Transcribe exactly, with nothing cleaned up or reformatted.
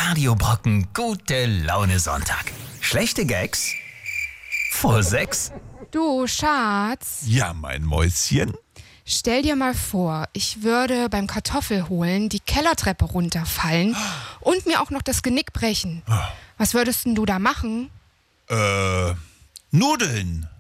Radiobrocken gute Laune Sonntag. Schlechte Gags vor sechs. Du, Schatz, Ja, mein Mäuschen. stell dir mal vor, ich würde beim Kartoffelholen die Kellertreppe runterfallen und mir auch noch das Genick brechen. Was würdest denn du da machen? Äh, Nudeln.